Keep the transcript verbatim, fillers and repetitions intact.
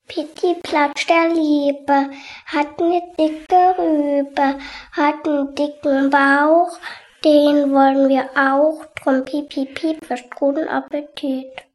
Pitti Platsch der Liebe, hat eine dicke Rübe, hat einen dicken Bauch, den wollen wir auch, drum piep, piep, piep, für guten Appetit.